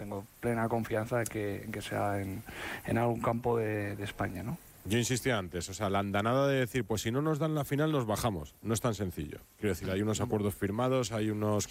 tengo plena confianza de que sea en algún campo de España, ¿no? Yo insistía antes, o sea, la andanada de decir, pues si no nos dan la final nos bajamos, no es tan sencillo. Quiero decir, hay unos acuerdos firmados, hay unos